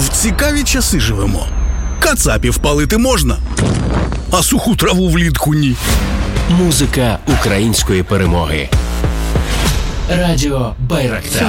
В цікаві часи живемо. Кацапів палити можна, а суху траву влітку ні. Музика української перемоги. Радіо Байрактар.